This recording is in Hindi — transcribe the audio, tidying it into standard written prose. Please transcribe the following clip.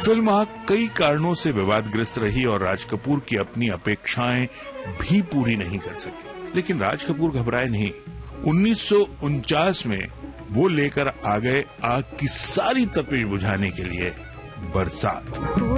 फिल्म आग कई कारणों से विवादग्रस्त रही और राज कपूर की अपनी अपेक्षाएं भी पूरी नहीं कर सकी। लेकिन राज कपूर घबराए नहीं। 1949 में वो लेकर आ गए आग की सारी तपिश बुझाने के लिए बरसात।